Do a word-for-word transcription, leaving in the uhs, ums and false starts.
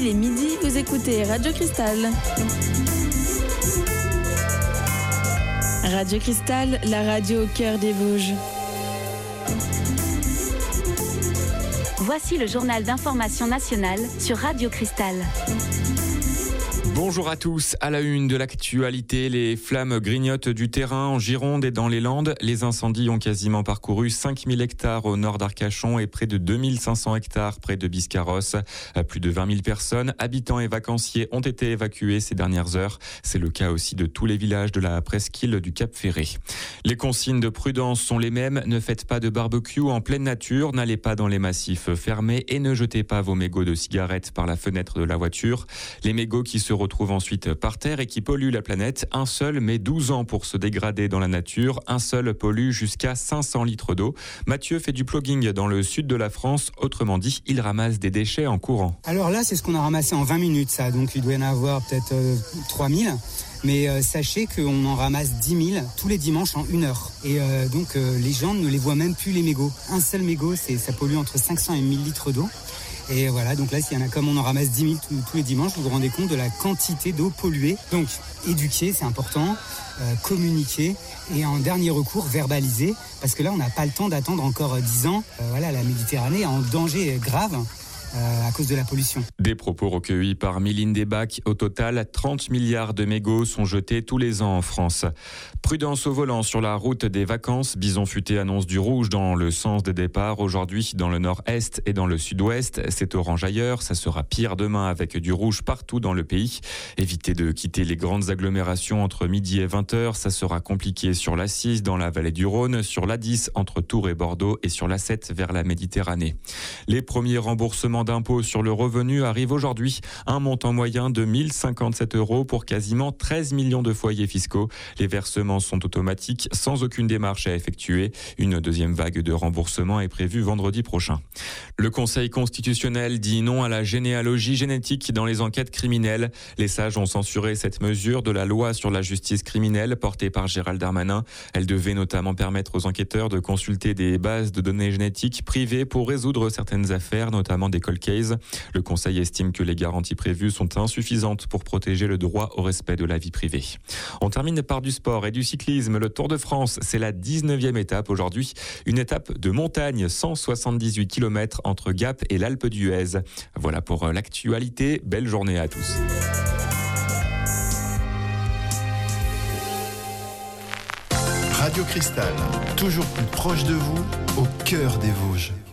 il est midi, vous écoutez Radio Cristal. Radio Cristal, la radio au cœur des Vosges. Voici le journal d'information nationale sur Radio Cristal. Bonjour à tous. À la une de l'actualité, les flammes grignotent du terrain en Gironde et dans les Landes. Les incendies ont quasiment parcouru cinq mille hectares au nord d'Arcachon et près de deux mille cinq cents hectares près de Biscarrosse. Plus de vingt mille personnes, habitants et vacanciers ont été évacués ces dernières heures. C'est le cas aussi de tous les villages de la presqu'île du Cap Ferré. Les consignes de prudence sont les mêmes. Ne faites pas de barbecue en pleine nature, n'allez pas dans les massifs fermés et ne jetez pas vos mégots de cigarettes par la fenêtre de la voiture. Les mégots qui se retrouvent ensuite par terre et qui polluent la planète. Un seul met douze ans pour se dégrader dans la nature. Un seul pollue jusqu'à cinq cents litres d'eau. Mathieu fait du plogging dans le sud de la France. Autrement dit, il ramasse des déchets en courant. Alors là, c'est ce qu'on a ramassé en vingt minutes, ça. Donc il doit y en avoir peut-être euh, trois mille. Mais euh, sachez qu'on en ramasse dix mille tous les dimanches en une heure. Et euh, donc euh, les gens ne les voient même plus, les mégots. Un seul mégot, c'est, ça pollue entre cinq cents et mille litres d'eau. Et voilà, donc là, s'il y en a comme on en ramasse dix mille tous, tous les dimanches, vous vous rendez compte de la quantité d'eau polluée. Donc, éduquer, c'est important, euh, communiquer et en dernier recours, verbaliser. Parce que là, on n'a pas le temps d'attendre encore dix ans. Euh, voilà, la Méditerranée est en danger grave. Euh, à cause de la pollution. Des propos recueillis par Mylène Desbacs. Au total, trente milliards de mégots sont jetés tous les ans en France. Prudence au volant sur la route des vacances. Bison Futé annonce du rouge dans le sens des départs. Aujourd'hui, dans le nord-est et dans le sud-ouest, c'est orange ailleurs. Ça sera pire demain avec du rouge partout dans le pays. Évitez de quitter les grandes agglomérations entre midi et vingt heures. Ça sera compliqué sur l'A six dans la vallée du Rhône, sur l'A dix entre Tours et Bordeaux et sur l'A sept vers la Méditerranée. Les premiers remboursements d'impôts sur le revenu arrive aujourd'hui. Un montant moyen de mille cinquante-sept euros pour quasiment treize millions de foyers fiscaux. Les versements sont automatiques sans aucune démarche à effectuer. Une deuxième vague de remboursement est prévue vendredi prochain. Le Conseil constitutionnel dit non à la généalogie génétique dans les enquêtes criminelles. Les sages ont censuré cette mesure de la loi sur la justice criminelle portée par Gérald Darmanin. Elle devait notamment permettre aux enquêteurs de consulter des bases de données génétiques privées pour résoudre certaines affaires, notamment des cold cases. Le Conseil estime que les garanties prévues sont insuffisantes pour protéger le droit au respect de la vie privée. On termine par du sport et du cyclisme. Le Tour de France, c'est la dix-neuvième étape aujourd'hui. Une étape de montagne, cent soixante-dix-huit kilomètres entre Gap et l'Alpe d'Huez. Voilà pour l'actualité. Belle journée à tous. Radio Cristal, toujours plus proche de vous, au cœur des Vosges.